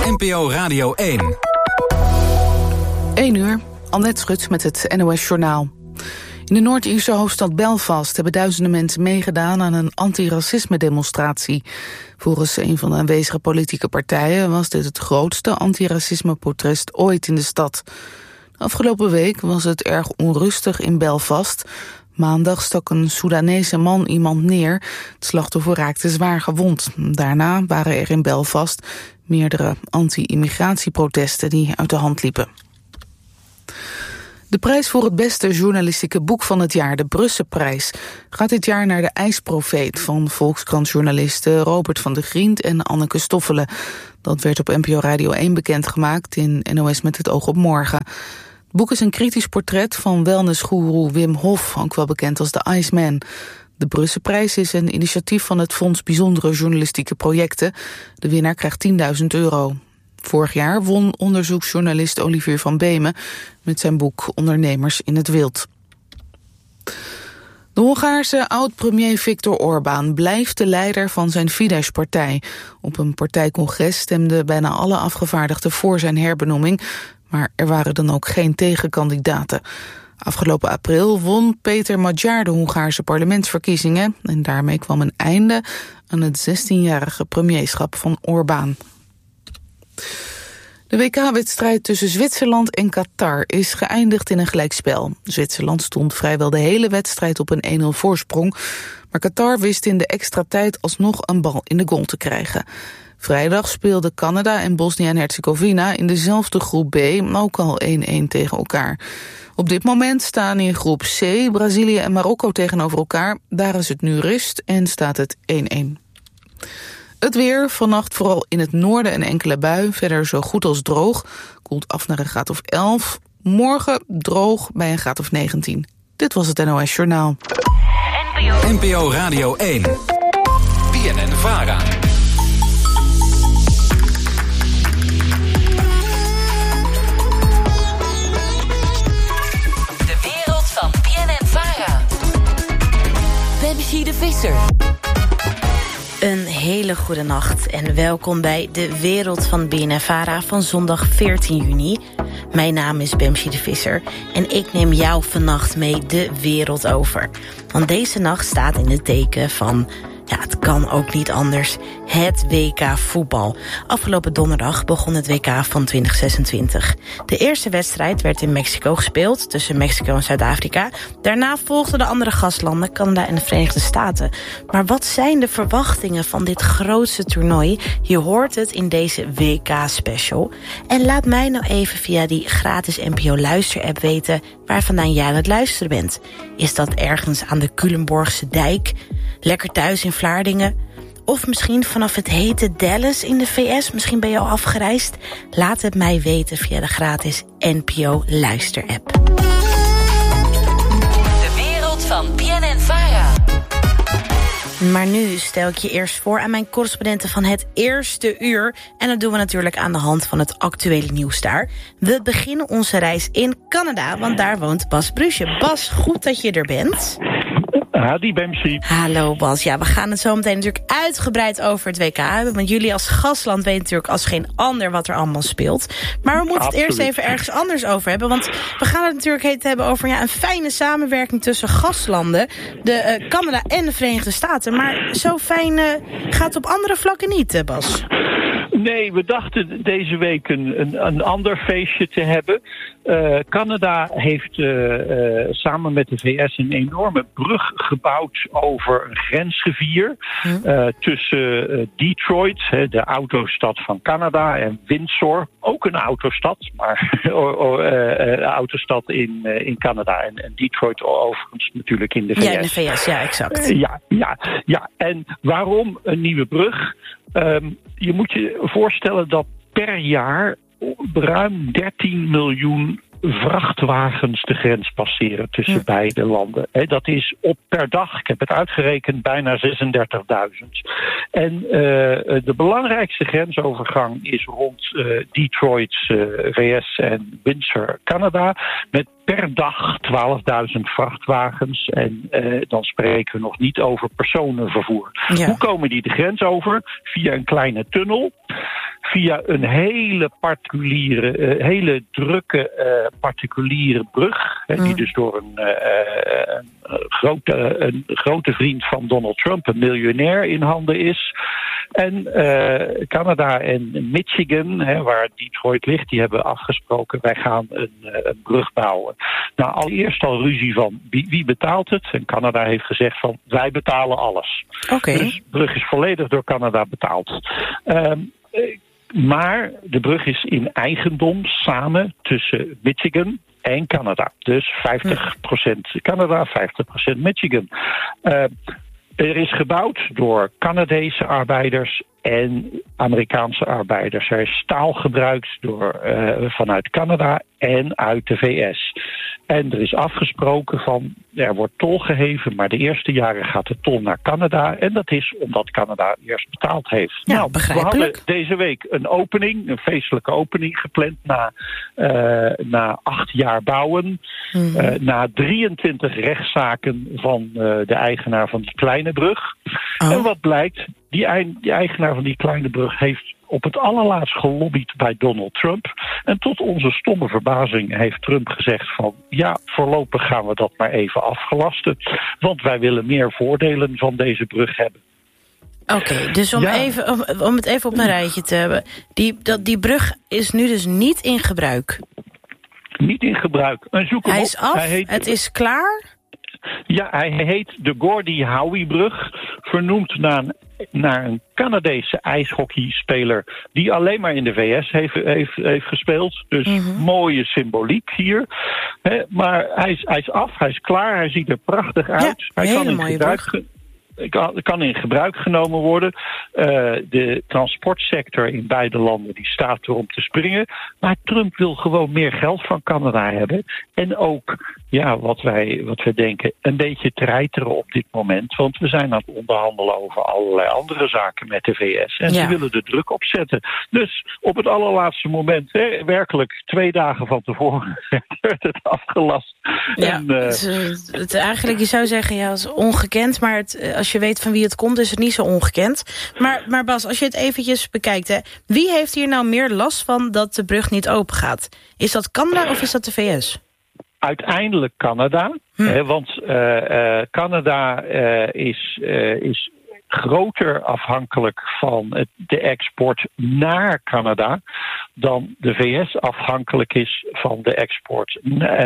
NPO Radio 1. 1 uur, Annette Schut met het NOS Journaal. In de Noord-Ierse hoofdstad Belfast hebben duizenden mensen meegedaan aan een antiracisme-demonstratie. Volgens een van de aanwezige politieke partijen was dit het grootste antiracisme-protest ooit in de stad. De afgelopen week was het erg onrustig in Belfast. Maandag stak een Soedanese man iemand neer. Het slachtoffer raakte zwaar gewond. Daarna waren er in Belfast meerdere anti-immigratieprotesten die uit de hand liepen. De prijs voor het beste journalistieke boek van het jaar, de Brusselprijs, gaat dit jaar naar De IJsprofeet van Volkskrant-journalisten Robert van der Griend en Anneke Stoffelen. Dat werd op NPO Radio 1 bekendgemaakt in NOS met het oog op morgen. Het boek is een kritisch portret van wellnessgoeroe Wim Hof, ook wel bekend als de Iceman. De Brusselprijs is een initiatief van het Fonds Bijzondere Journalistieke Projecten. De winnaar krijgt €10.000. Vorig jaar won onderzoeksjournalist Olivier van Beemen met zijn boek Ondernemers in het Wild. De Hongaarse oud-premier Viktor Orbán blijft de leider van zijn Fidesz-partij. Op een partijcongres stemden bijna alle afgevaardigden voor zijn herbenoeming, maar er waren dan ook geen tegenkandidaten. Afgelopen april won Peter Magyar de Hongaarse parlementsverkiezingen en daarmee kwam een einde aan het 16-jarige premierschap van Orbán. De WK-wedstrijd tussen Zwitserland en Qatar is geëindigd in een gelijkspel. Zwitserland stond vrijwel de hele wedstrijd op een 1-0 voorsprong, maar Qatar wist in de extra tijd alsnog een bal in de goal te krijgen. Vrijdag speelden Canada en Bosnië en Herzegovina in dezelfde groep B ook al 1-1 tegen elkaar. Op dit moment staan in groep C Brazilië en Marokko tegenover elkaar. Daar is het nu rust en staat het 1-1. Het weer, vannacht vooral in het noorden een enkele bui, verder zo goed als droog. Koelt af naar een graad of 11. Morgen droog bij een graad of 19. Dit was het NOS Journaal. NPO Radio 1. PNN-VARA. De wereld van PNN-VARA. Bamsi de Visser. Een hele goede nacht en welkom bij de wereld van BNN-VARA van zondag 14 juni. Mijn naam is Bamsi de Visser en ik neem jou vannacht mee de wereld over. Want deze nacht staat in het teken van, ja, het kan ook niet anders, het WK voetbal. Afgelopen donderdag begon het WK van 2026. De eerste wedstrijd werd in Mexico gespeeld, tussen Mexico en Zuid-Afrika. Daarna volgden de andere gastlanden, Canada en de Verenigde Staten. Maar wat zijn de verwachtingen van dit grootste toernooi? Je hoort het in deze WK-special. En laat mij nou even via die gratis NPO-luister-app weten waar vandaan jij aan het luisteren bent. Is dat ergens aan de Culemborgse dijk? Lekker thuis in Vlaardingen? Of misschien vanaf het hete Dallas in de VS? Misschien ben je al afgereisd? Laat het mij weten via de gratis NPO Luister-app. De wereld van PNN-VARA. Maar nu stel ik je eerst voor aan mijn correspondenten van het eerste uur. En dat doen we natuurlijk aan de hand van het actuele nieuws daar. We beginnen onze reis in Canada, want daar woont Bas Brusje. Bas, goed dat je er bent. Hadi Bamsi. Hallo Bas. Ja, we gaan het zo meteen natuurlijk uitgebreid over het WK hebben. Want jullie als gastland weten natuurlijk als geen ander wat er allemaal speelt. Maar we moeten het eerst even ergens anders over hebben. Want we gaan het natuurlijk hebben over een fijne samenwerking tussen gastlanden. De Canada en de Verenigde Staten. Maar zo fijn gaat het op andere vlakken niet, Bas. Nee, we dachten deze week een ander feestje te hebben. Canada heeft samen met de VS een enorme brug gebouwd over een grensrivier tussen Detroit, de autostad van Canada, en Windsor, ook een autostad, maar een autostad in Canada. En Detroit overigens natuurlijk in de VS. Ja, in de VS, ja, exact. Ja. En waarom een nieuwe brug? Je moet je voorstellen dat per jaar ruim 13 miljoen vrachtwagens de grens passeren tussen beide landen. Dat is per dag, ik heb het uitgerekend, bijna 36.000. En de belangrijkste grensovergang is rond Detroit, VS en Windsor, Canada, met per dag 12.000 vrachtwagens. En dan spreken we nog niet over personenvervoer. Ja. Hoe komen die de grens over? Via een kleine tunnel. via een hele drukke particuliere brug. Die dus door een grote vriend van Donald Trump, een miljonair, in handen is. En Canada en Michigan, waar Detroit ligt, die hebben afgesproken, wij gaan een brug bouwen. Nou, allereerst al ruzie van wie betaalt het? En Canada heeft gezegd van wij betalen alles. Okay. Dus de brug is volledig door Canada betaald. Maar de brug is in eigendom samen tussen Michigan en Canada. Dus 50% Canada, 50% Michigan. Er is gebouwd door Canadese arbeiders en Amerikaanse arbeiders. Er is staal gebruikt vanuit Canada en uit de VS. En er is afgesproken van, er wordt tol geheven, maar de eerste jaren gaat de tol naar Canada. En dat is omdat Canada eerst betaald heeft. Ja, nou, begrijpelijk. we hadden deze week een feestelijke opening gepland na 8 jaar bouwen. Na 23 rechtszaken van de eigenaar van die kleine brug. Oh. En wat blijkt, die eigenaar van die kleine brug heeft op het allerlaatst gelobbyd bij Donald Trump. En tot onze stomme verbazing heeft Trump gezegd van, ja, voorlopig gaan we dat maar even afgelasten. Want wij willen meer voordelen van deze brug hebben. Oké, dus om het even op een rijtje te hebben. Die brug is nu dus niet in gebruik? Niet in gebruik. Hij is af, het is klaar? Ja, hij heet de Gordie Howe-brug, vernoemd naar een Canadese ijshockeyspeler die alleen maar in de VS heeft gespeeld. Dus mooie symboliek hier. Maar hij is af, hij is klaar, hij ziet er prachtig uit. Ja, Hij kan in gebruik genomen worden. De transportsector in beide landen die staat er om te springen. Maar Trump wil gewoon meer geld van Canada hebben. En ook, wat wij denken, een beetje treiteren op dit moment. Want we zijn aan het onderhandelen over allerlei andere zaken met de VS. En ze willen de druk opzetten. Dus op het allerlaatste moment, werkelijk 2 dagen van tevoren, werd het afgelast. Ja, en, eigenlijk, je zou zeggen, het is ongekend. Maar als je weet van wie het komt, is het niet zo ongekend. Maar Bas, als je het eventjes bekijkt, wie heeft hier nou meer last van dat de brug niet open gaat? Is dat Canada of is dat de VS? Uiteindelijk Canada. Want Canada is groter afhankelijk van de export naar Canada dan de VS afhankelijk is van de export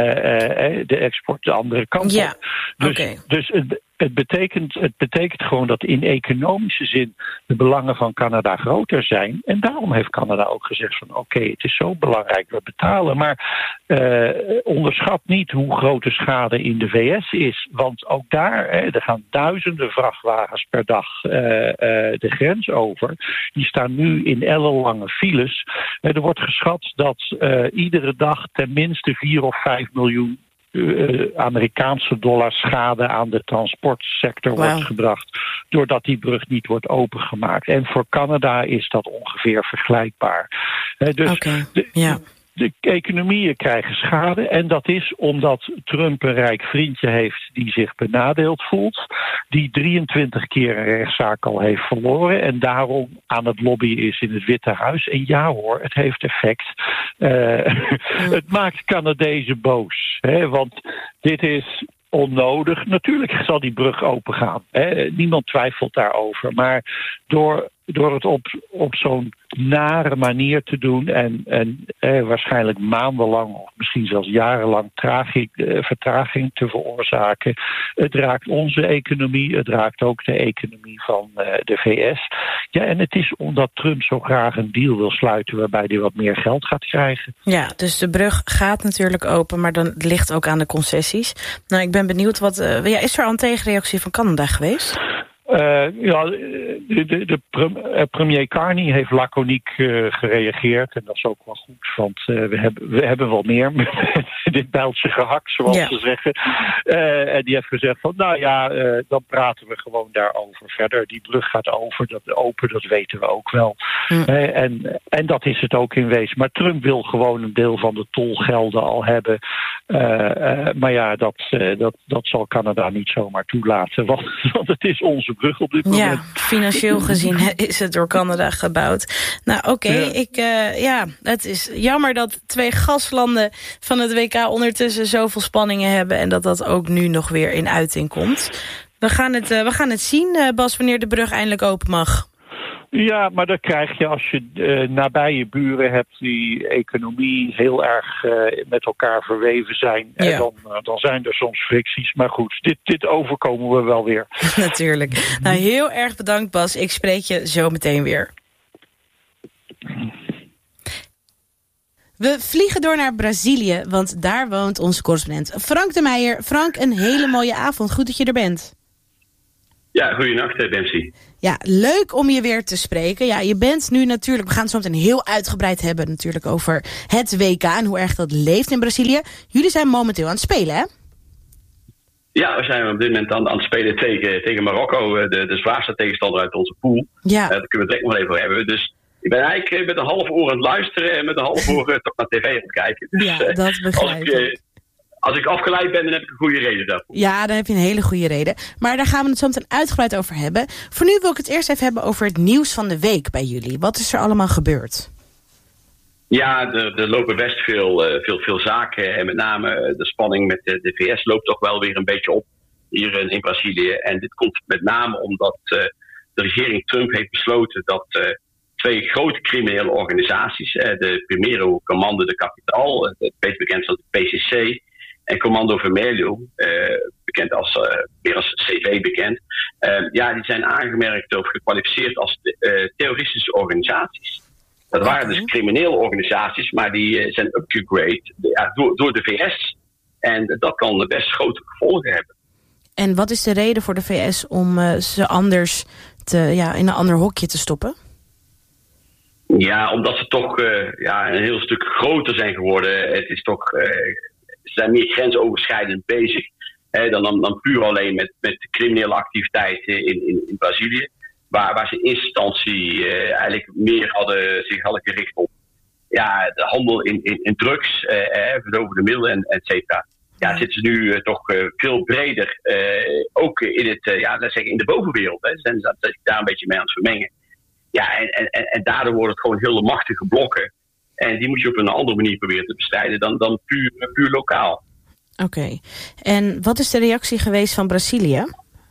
de andere kant op. Ja, dus het betekent gewoon dat in economische zin de belangen van Canada groter zijn. En daarom heeft Canada ook gezegd van oké, het is zo belangrijk, we betalen. Maar onderschat niet hoe groot de schade in de VS is. Want ook daar, er gaan duizenden vrachtwagens per dag de grens over. Die staan nu in ellenlange files. Er wordt geschat dat iedere dag tenminste 4 of 5 miljoen Amerikaanse dollar schade aan de transportsector wordt gebracht, doordat die brug niet wordt opengemaakt. En voor Canada is dat ongeveer vergelijkbaar. Dus de economieën krijgen schade. En dat is omdat Trump een rijk vriendje heeft die zich benadeeld voelt. Die 23 keer een rechtszaak al heeft verloren. En daarom aan het lobbyen is in het Witte Huis. En ja hoor, het heeft effect. Het maakt Canadezen boos. Want dit is onnodig. Natuurlijk zal die brug open gaan. Niemand twijfelt daarover. Maar door het op zo'n nare manier te doen en waarschijnlijk maandenlang of misschien zelfs jarenlang vertraging te veroorzaken. Het raakt onze economie, het raakt ook de economie van de VS. Ja, en het is omdat Trump zo graag een deal wil sluiten waarbij hij wat meer geld gaat krijgen. Ja, dus de brug gaat natuurlijk open, maar dan ligt ook aan de concessies. Nou, ik ben benieuwd, is er al een tegenreactie van Canada geweest? Premier Carney heeft laconiek gereageerd. En dat is ook wel goed, want we hebben wel meer met dit bijltje gehakt, zoals ze zeggen. En die heeft gezegd van, dan praten we gewoon daarover verder. Die brug gaat open, dat weten we ook wel. En dat is het ook in wezen. Maar Trump wil gewoon een deel van de tolgelden al hebben. Maar ja, dat zal Canada niet zomaar toelaten. Want het is onze brug op dit moment. Ja, financieel gezien is het door Canada gebouwd. Nou, oké. Het is jammer dat 2 gastlanden van het WK ondertussen zoveel spanningen hebben. En dat ook nu nog weer in uiting komt. We gaan het zien, Bas, wanneer de brug eindelijk open mag. Ja, maar dat krijg je als je nabije buren hebt die economie heel erg met elkaar verweven zijn. Ja. En dan zijn er soms fricties. Maar goed, dit overkomen we wel weer. Natuurlijk. Nou, heel erg bedankt, Bas. Ik spreek je zo meteen weer. We vliegen door naar Brazilië, want daar woont onze correspondent Frank de Meijer. Frank, een hele mooie avond. Goed dat je er bent. Ja, goeienacht, Bemsie. Ja, leuk om je weer te spreken. Ja, je bent nu natuurlijk, we gaan het zo meteen heel uitgebreid hebben natuurlijk over het WK en hoe erg dat leeft in Brazilië. Jullie zijn momenteel aan het spelen, hè? Ja, we zijn op dit moment aan het spelen tegen Marokko, de zwaarste tegenstander uit onze pool. Ja. Daar kunnen we het direct nog even over hebben. Dus ik ben eigenlijk met een half oor aan het luisteren en met een half oor toch naar tv aan het kijken. Dus, ja, dat begrijp ik. Als ik afgeleid ben, dan heb ik een goede reden daarvoor. Ja, dan heb je een hele goede reden. Maar daar gaan we het zo meteen uitgebreid over hebben. Voor nu wil ik het eerst even hebben over het nieuws van de week bij jullie. Wat is er allemaal gebeurd? Ja, er lopen best veel zaken. En met name de spanning met de VS loopt toch wel weer een beetje op hier in Brazilië. En dit komt met name omdat de regering Trump heeft besloten dat 2 grote criminele organisaties, de Primeiro Comando de Capital, beter bekend als de PCC, en Comando Vermelho, bekend als meer als CV bekend, die zijn aangemerkt of gekwalificeerd als terroristische organisaties. Dat waren dus criminele organisaties, maar die zijn upgegrade door de VS. En dat kan best grote gevolgen hebben. En wat is de reden voor de VS om ze anders in een ander hokje te stoppen? Ja, omdat ze toch een heel stuk groter zijn geworden. Het is toch, ze zijn meer grensoverschrijdend bezig dan puur alleen met criminele activiteiten in Brazilië. Waar ze in eerste instantie eigenlijk meer zich hadden gericht op de handel in drugs, verdovende middelen, et cetera. Ja, zitten ze nu toch veel breder, ook in in de bovenwereld. Ze zijn daar een beetje mee aan het vermengen. Ja, en daardoor worden het gewoon hele machtige blokken. En die moet je op een andere manier proberen te bestrijden dan puur lokaal. Oké. En wat is de reactie geweest van Brazilië?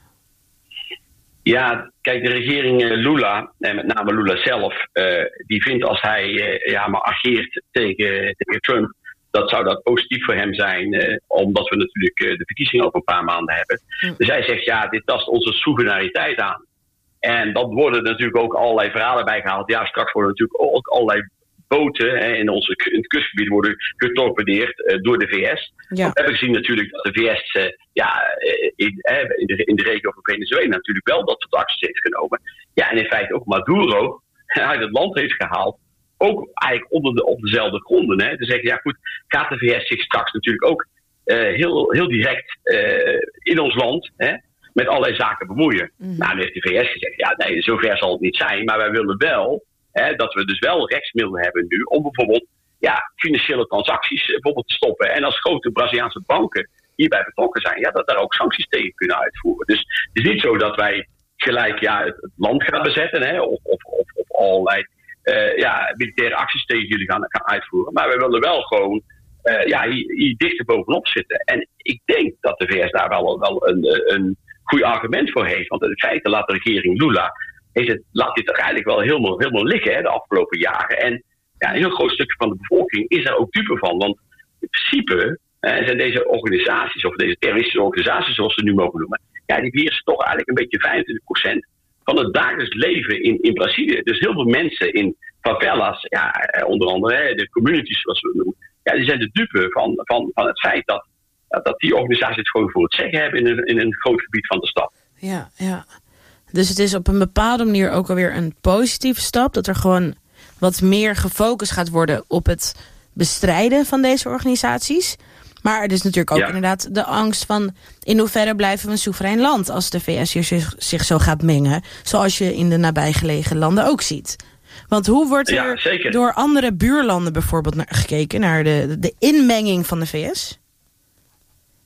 Ja, kijk, de regering Lula, en met name Lula zelf, die vindt als hij maar ageert tegen Trump, zou dat positief voor hem zijn, omdat we natuurlijk de verkiezingen over een paar maanden hebben. Dus hij zegt, dit tast onze soevereiniteit aan. En dan worden er natuurlijk ook allerlei verhalen bij gehaald. Ja, straks worden natuurlijk ook allerlei boten in het kustgebied worden getorpedeerd door de VS. Ja. We hebben gezien natuurlijk dat de VS in de regio van Venezuela natuurlijk wel dat soort acties heeft genomen. Ja, en in feite ook Maduro uit het land heeft gehaald. Ook eigenlijk op dezelfde gronden. Hè. Te zeggen, goed, gaat de VS zich straks natuurlijk ook heel direct in ons land met allerlei zaken bemoeien. Nou, nu heeft de VS gezegd, nee, zover zal het niet zijn, maar wij willen wel dat we dus wel rechtsmiddelen hebben nu om bijvoorbeeld financiële transacties bijvoorbeeld te stoppen. En als grote Braziliaanse banken hierbij betrokken zijn, dat daar ook sancties tegen kunnen uitvoeren. Dus het is niet zo dat wij gelijk het land gaan bezetten of allerlei militaire acties tegen jullie gaan uitvoeren. Maar wij willen wel gewoon hier dichter bovenop zitten. En ik denk dat de VS daar wel een goed argument voor heeft. Want in feite laat de regering Lula laat dit er eigenlijk wel helemaal liggen de afgelopen jaren. En een heel groot stukje van de bevolking is daar ook dupe van. Want in principe zijn deze organisaties, of deze terroristische organisaties zoals ze nu mogen noemen, die beheersen toch eigenlijk een beetje 25% van het dagelijks leven in Brazilië. Dus heel veel mensen in favelas, onder andere de communities zoals we noemen, die zijn de dupe van het feit dat die organisaties het gewoon voor het zeggen hebben in een groot gebied van de stad. Ja. Dus het is op een bepaalde manier ook alweer een positieve stap, dat er gewoon wat meer gefocust gaat worden op het bestrijden van deze organisaties. Maar er is natuurlijk ook inderdaad de angst van in hoeverre blijven we een soeverein land als de VS hier zich zo gaat mengen, zoals je in de nabijgelegen landen ook ziet. Want hoe wordt er door andere buurlanden bijvoorbeeld gekeken naar de inmenging van de VS?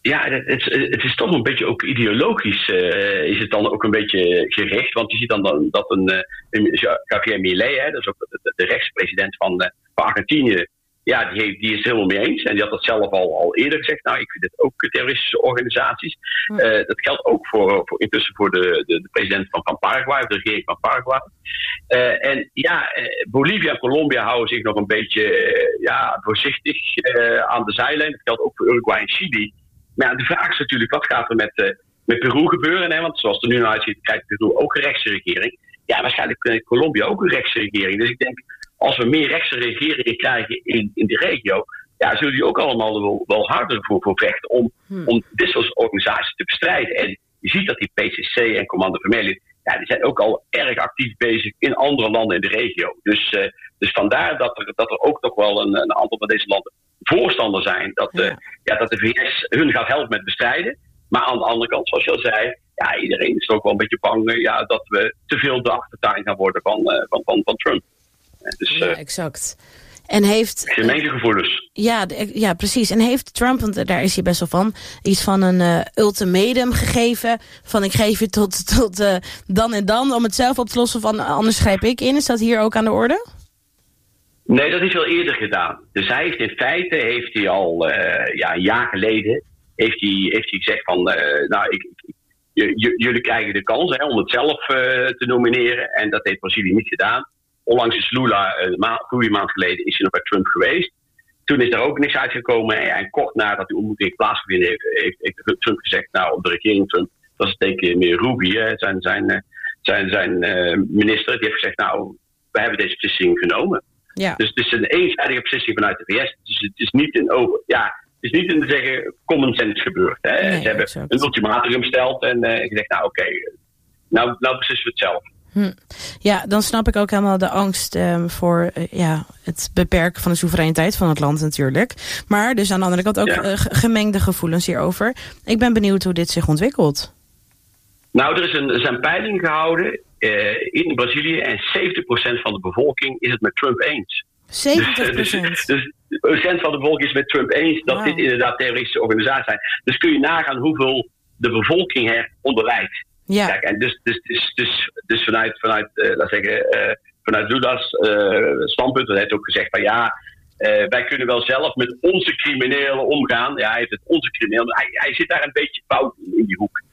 Ja, het is toch een beetje ook ideologisch is het dan ook een beetje gericht. Want je ziet dan dat een Javier Milei, dat is ook de rechtspresident van Argentinië, ja, die is het helemaal mee eens. En die had dat zelf al eerder gezegd. Nou, ik vind het ook terroristische organisaties. Dat geldt ook intussen voor de president van Paraguay, of de regering van Paraguay. En ja, Bolivia en Colombia houden zich nog een beetje voorzichtig aan de zijlijn. Dat geldt ook voor Uruguay en Chili. Maar ja, de vraag is natuurlijk, wat gaat er met Peru gebeuren? Hè? Want zoals het er nu naar uitziet, krijgt Peru ook een rechtse regering. Ja, waarschijnlijk Colombia ook een rechtse regering. Dus ik denk, als we meer rechtse regeringen krijgen in de regio, ja, zullen die ook allemaal wel harder voor vechten om dit soort organisaties te bestrijden. En je ziet dat die PCC en Comando Vermelho, ja, die zijn ook al erg actief bezig in andere landen in de regio. Dus vandaar dat er ook nog wel een aantal van deze landen voorstander zijn dat de VS hun gaat helpen met bestrijden. Maar aan de andere kant, zoals je al zei, ja, iedereen is ook wel een beetje bang dat we te veel de achtertuin gaan worden van Trump. Dus, ja, exact. En heeft gemengde gevoelens. Ja, precies. En heeft Trump, want daar is hij best wel van, iets van een ultimatum gegeven. Van ik geef je tot dan en dan om het zelf op te lossen, van anders grijp ik in. Is dat hier ook aan de orde? Nee, dat is wel eerder gedaan. Dus hij heeft in feite al een jaar geleden heeft hij gezegd van jullie krijgen de kans om het zelf te nomineren. En dat heeft Brazilië niet gedaan. Onlangs is Lula, een goede maand geleden, is hij nog bij Trump geweest. Toen is er ook niks uitgekomen. En kort nadat die ontmoeting plaatsgevonden heeft Trump gezegd, nou, op de regering Trump, dat is teken meer Ruby, zijn minister, die heeft gezegd, nou, we hebben deze beslissing genomen. Ja. Dus het is een eenzijdige beslissing vanuit de VS. Dus het is niet een te zeggen common sense gebeurd. Hè. Nee, ze hebben een ultimatum gesteld en gezegd, nou oké, nou beslissen we het zelf. Ja, dan snap ik ook helemaal de angst voor het beperken van de soevereiniteit van het land natuurlijk. Maar dus aan de andere kant ook gemengde gevoelens hierover. Ik ben benieuwd hoe dit zich ontwikkelt. Nou, er zijn peilingen gehouden in Brazilië en 70% van de bevolking is het met Trump eens. 70%? Dus procent van de bevolking is met Trump eens dat dit inderdaad terroristische organisaties zijn. Dus kun je nagaan hoeveel de bevolking eronder lijdt. Ja. Kijk, en dus vanuit Lula's standpunt, hij heeft ook gezegd van wij kunnen wel zelf met onze criminelen omgaan. Ja, hij heeft het onze criminelen. Hij zit daar een beetje fout in die hoek.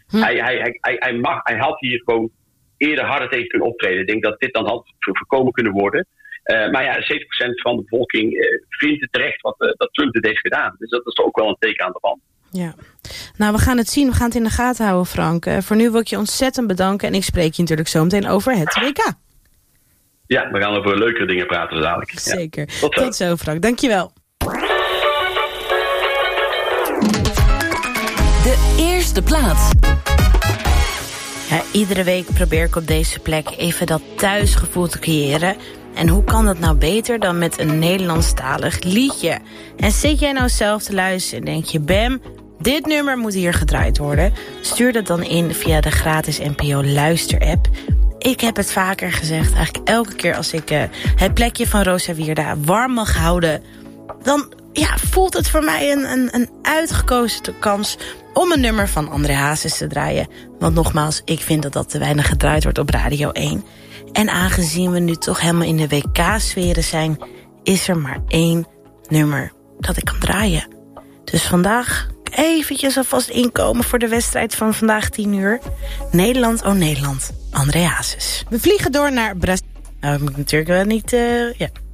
Hij had hier gewoon eerder harder tegen kunnen optreden. Ik denk dat dit dan had voorkomen kunnen worden. Maar 70% van de bevolking vindt het terecht dat Trump dit heeft gedaan. Dus dat is ook wel een teken aan de wand. Ja, nou, we gaan het zien. We gaan het in de gaten houden, Frank. Voor nu wil ik je ontzettend bedanken. En ik spreek je natuurlijk zo meteen over het WK. Ja, we gaan over leukere dingen praten dadelijk. Zeker. Ja. Tot zo, Frank. Dankjewel. De eerste plaats. Ja, iedere week probeer ik op deze plek even dat thuisgevoel te creëren. En hoe kan dat nou beter dan met een Nederlandstalig liedje? En zit jij nou zelf te luisteren en denk je, Bam, dit nummer moet hier gedraaid worden? Stuur dat dan in via de gratis NPO Luister-app. Ik heb het vaker gezegd, eigenlijk elke keer als ik het plekje van Rosa Wierda warm mag houden, dan voelt het voor mij een uitgekozen kans om een nummer van André Hazes te draaien. Want nogmaals, ik vind dat te weinig gedraaid wordt op Radio 1. En aangezien we nu toch helemaal in de WK-sferen zijn, is er maar één nummer dat ik kan draaien. Dus vandaag eventjes alvast inkomen voor de wedstrijd van vandaag 10 uur. Nederland, oh Nederland, André Hazes. We vliegen door naar Brazilië. Nou, ik moet natuurlijk wel niet...